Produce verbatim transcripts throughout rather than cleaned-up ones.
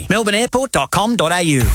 melbourne airport dot com dot a u.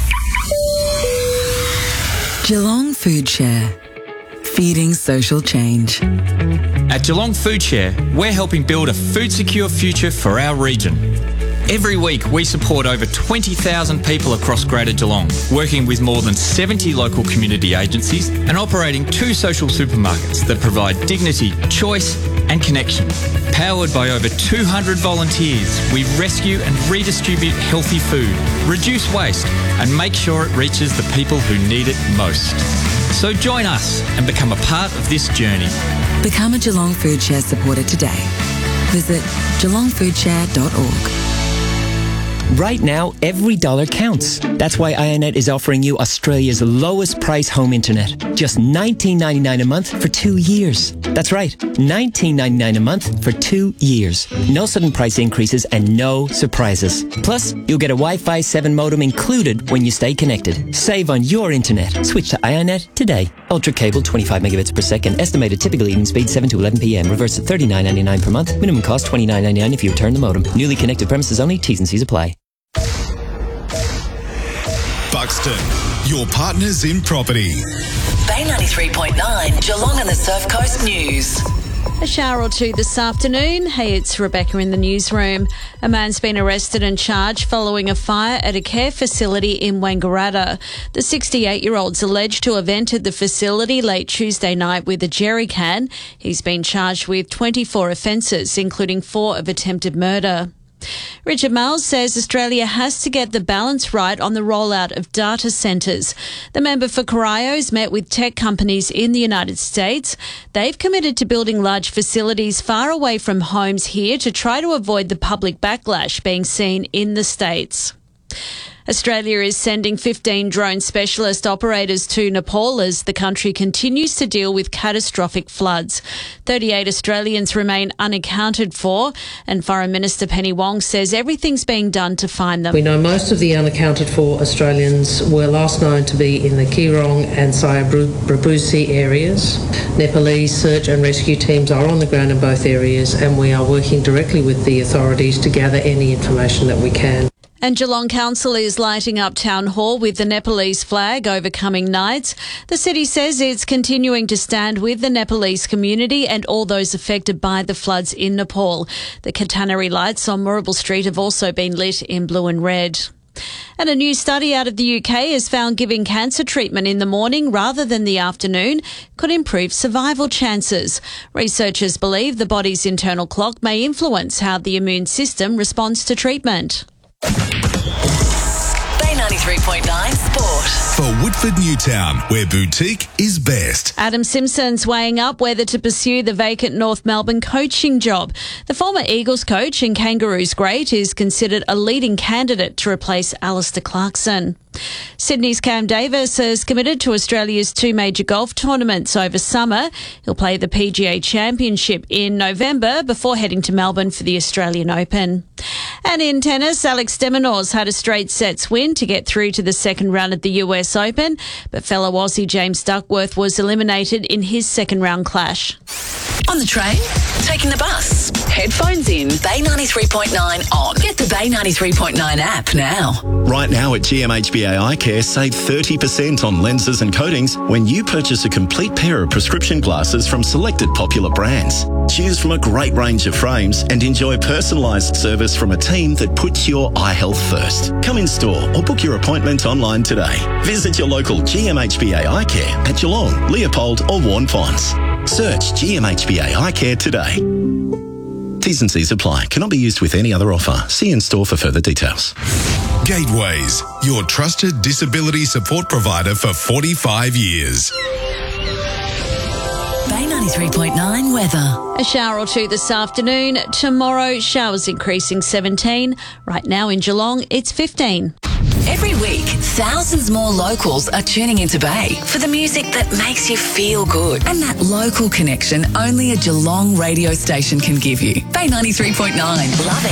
Geelong Food Share. Feeding social change. At Geelong Food Share, we're helping build a food-secure future for our region. Every week, we support over twenty thousand people across Greater Geelong, working with more than seventy local community agencies and operating two social supermarkets that provide dignity, choice and connection. Powered by over two hundred volunteers, we rescue and redistribute healthy food, reduce waste and make sure it reaches the people who need it most. So join us and become a part of this journey. Become a Geelong Food Share supporter today. Visit geelong food share dot org. Right now, every dollar counts. That's why iiNet is offering you Australia's lowest price home internet. Just nineteen ninety-nine a month for two years. That's right, nineteen ninety-nine a month for two years. No sudden price increases and no surprises. Plus, you'll get a Wi-Fi seven modem included when you stay connected. Save on your internet. Switch to iiNet today. Ultra cable, twenty-five megabits per second. Estimated typical evening speed, seven to eleven p m. Reverse at thirty-nine ninety-nine per month. Minimum cost, twenty-nine ninety-nine if you return the modem. Newly connected premises only. T's and C's apply. Buxton, your partners in property. Bay ninety-three point nine, Geelong and the Surf Coast News. A shower or two this afternoon. Hey, it's Rebecca in the newsroom. A man's been arrested and charged following a fire at a care facility in Wangaratta. The sixty-eight-year-old's alleged to have entered the facility late Tuesday night with a jerry can. He's been charged with twenty-four offences, including four of attempted murder. Richard Marles says Australia has to get the balance right on the rollout of data centres. The member for Corio's met with tech companies in the United States. They've committed to building large facilities far away from homes here to try to avoid the public backlash being seen in the States. Australia is sending fifteen drone specialist operators to Nepal as the country continues to deal with catastrophic floods. thirty-eight Australians remain unaccounted for, and Foreign Minister Penny Wong says everything's being done to find them. We know most of the unaccounted for Australians were last known to be in the Kirong and Sayabrabusi areas. Nepalese search and rescue teams are on the ground in both areas, and we are working directly with the authorities to gather any information that we can. And Geelong Council is lighting up Town Hall with the Nepalese flag over coming nights. The city says it's continuing to stand with the Nepalese community and all those affected by the floods in Nepal. The Katanari lights on Moorabool Street have also been lit in blue and red. And a new study out of the U K has found giving cancer treatment in the morning rather than the afternoon could improve survival chances. Researchers believe the body's internal clock may influence how the immune system responds to treatment. Bay ninety-three point nine Sport. For Woodford Newtown, where boutique is best. Adam Simpson's weighing up whether to pursue the vacant North Melbourne coaching job. The former Eagles coach and Kangaroos great is considered a leading candidate to replace Alistair Clarkson. Sydney's Cam Davis has committed to Australia's two major golf tournaments over summer. He'll play the P G A Championship in November before heading to Melbourne for the Australian Open. And in tennis, Alex de Minaur's had a straight sets win to get through to the second round at the U S Open, but fellow Aussie James Duckworth was eliminated in his second round clash. On the train, taking the bus, headphones in, Bay ninety-three point nine on. Get the Bay ninety-three point nine app now. Right now at G M H B A Eye Care, save thirty percent on lenses and coatings when you purchase a complete pair of prescription glasses from selected popular brands. Choose from a great range of frames and enjoy personalised service from a team that puts your eye health first. Come in store or book your appointment online today. Visit your local G M H B A Eye Care at Geelong, Leopold or Warn Ponds. Search G M H B A Eye Care today. T's and C's apply. Cannot be used with any other offer. See in store for further details. Gateways, your trusted disability support provider for forty-five years. Bay ninety-three point nine weather. A shower or two this afternoon. Tomorrow, showers increasing seventeen. Right now in Geelong, it's fifteen. Every week, thousands more locals are tuning into Bay for the music that makes you feel good. And that local connection only a Geelong radio station can give you. Bay ninety-three point nine. Loving